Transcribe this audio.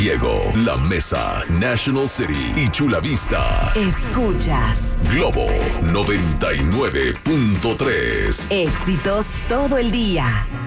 Diego, La Mesa, National City y Chula Vista. Escuchas Globo 99.3. Éxitos todo el día.